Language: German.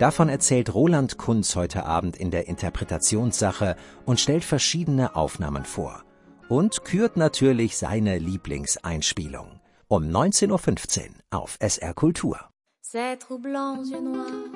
Davon erzählt Roland Kunz heute Abend in der Interpretationssache und stellt verschiedene Aufnahmen vor. Und kürt natürlich seine Lieblingseinspielung. Um 19:15 Uhr auf SR Kultur. Ces troublants yeux noirs